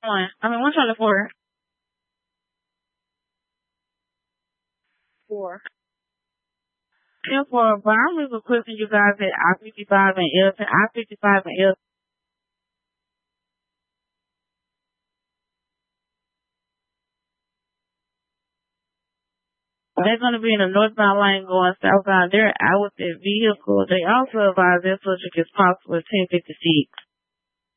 124. 4. 10-4, but I'm just equipping you guys at I-55 and Elton. I-55 and Elton. They're going to be in the northbound lane going southbound. They're out with their vehicle. They also advise their subject is possible at 1056.